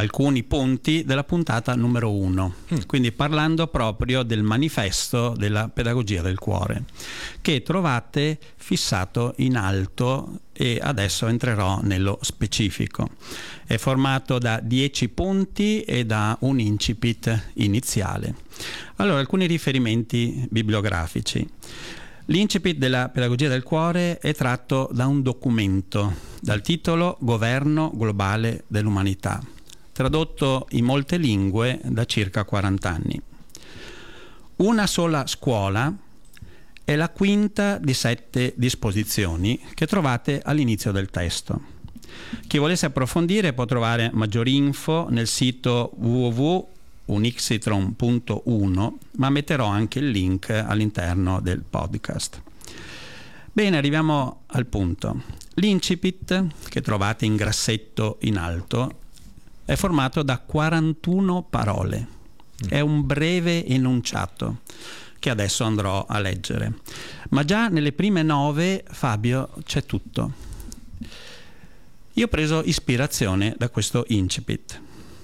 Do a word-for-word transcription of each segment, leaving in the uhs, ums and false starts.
alcuni punti della puntata numero uno, mm. quindi parlando proprio del manifesto della pedagogia del cuore, che trovate fissato in alto, e adesso entrerò nello specifico. È formato da dieci punti e da un incipit iniziale. Allora, alcuni riferimenti bibliografici. L'incipit della pedagogia del cuore è tratto da un documento dal titolo Governo globale dell'umanità, tradotto in molte lingue da circa quaranta anni. Una sola scuola è la quinta di sette disposizioni che trovate all'inizio del testo. Chi volesse approfondire può trovare maggiori info nel sito w w w punto unixitron punto uno, ma metterò anche il link all'interno del podcast. Bene, arriviamo al punto. L'incipit, che trovate in grassetto in alto, è formato da quarantuno parole. È un breve enunciato che adesso andrò a leggere. Ma già nelle prime nove, Fabio, c'è tutto. Io ho preso ispirazione da questo incipit.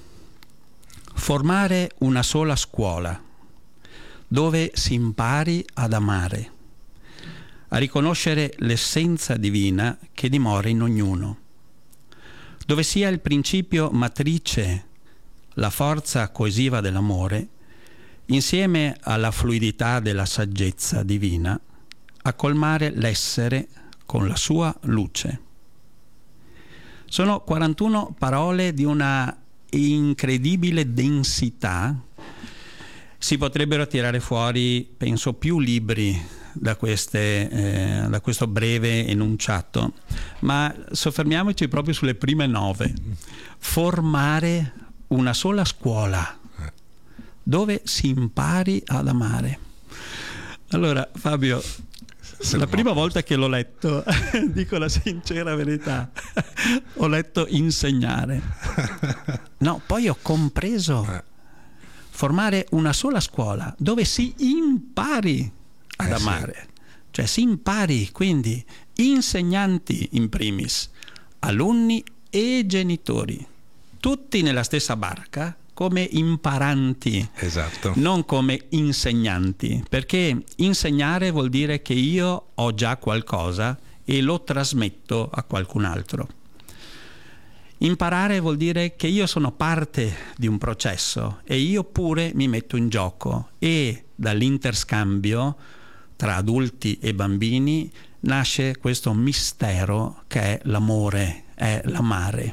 Formare una sola scuola dove si impari ad amare, a riconoscere l'essenza divina che dimora in ognuno, dove sia il principio matrice, la forza coesiva dell'amore, insieme alla fluidità della saggezza divina, a colmare l'essere con la sua luce. Sono quarantuno parole di una incredibile densità. Si potrebbero tirare fuori, penso, più libri da, queste, eh, da questo breve enunciato, ma soffermiamoci proprio sulle prime nove. Formare una sola scuola dove si impari ad amare. Allora, Fabio, la prima volta che l'ho letto, dico la sincera verità, ho letto insegnare. No, poi ho compreso formare una sola scuola dove si impari ad eh amare. Sì. Cioè si impari, quindi insegnanti in primis, alunni e genitori, tutti nella stessa barca, come imparanti, esatto. Non come insegnanti, perché insegnare vuol dire che io ho già qualcosa e lo trasmetto a qualcun altro. Imparare vuol dire che io sono parte di un processo e io pure mi metto in gioco, e dall'interscambio tra adulti e bambini nasce questo mistero che è l'amore, è l'amare.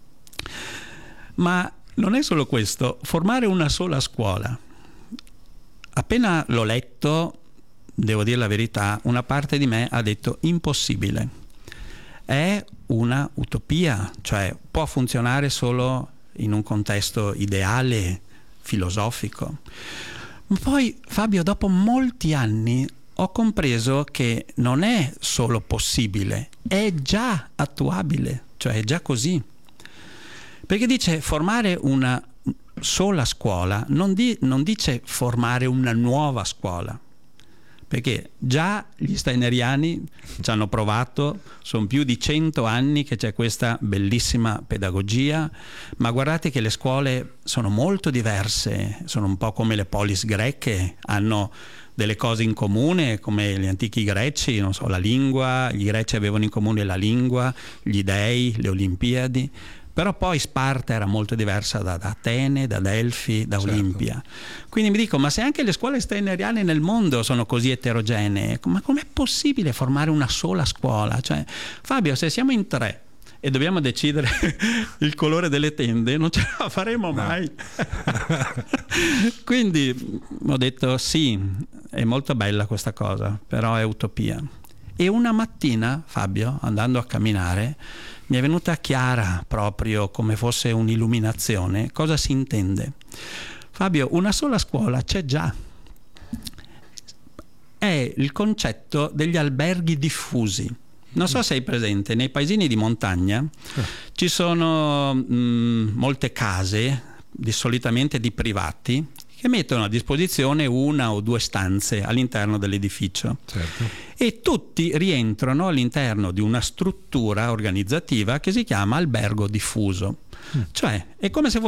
Ma non è solo questo, formare una sola scuola. Appena l'ho letto, devo dire la verità, una parte di me ha detto impossibile. È una utopia, cioè può funzionare solo in un contesto ideale, filosofico. Ma poi, Fabio, dopo molti anni ho compreso che non è solo possibile, è già attuabile, cioè è già così. Perché dice formare una sola scuola, non, di, non dice formare una nuova scuola, perché già gli steineriani ci hanno provato, sono più di cento anni che c'è questa bellissima pedagogia, ma guardate che le scuole sono molto diverse, sono un po' come le polis greche, hanno delle cose in comune come gli antichi greci, non so, la lingua, gli greci avevano in comune la lingua, gli dei, le Olimpiadi. Però poi Sparta era molto diversa da, da Atene, da Delfi, da certo. Olimpia. Quindi mi dico, ma se anche le scuole steineriane nel mondo sono così eterogenee, ma com'è possibile formare una sola scuola? Cioè, Fabio, se siamo in tre e dobbiamo decidere il colore delle tende, non ce la faremo mai. No. Quindi ho detto sì, è molto bella questa cosa, però è utopia. E una mattina, Fabio, andando a camminare, mi è venuta chiara, proprio come fosse un'illuminazione, cosa si intende. Fabio, una sola scuola c'è già. È il concetto degli alberghi diffusi. Non so se hai presente, nei paesini di montagna ci sono mh, molte case, di, solitamente di privati, che mettono a disposizione una o due stanze all'interno dell'edificio. Certo. E tutti rientrano all'interno di una struttura organizzativa che si chiama albergo diffuso. Mm. Cioè è come se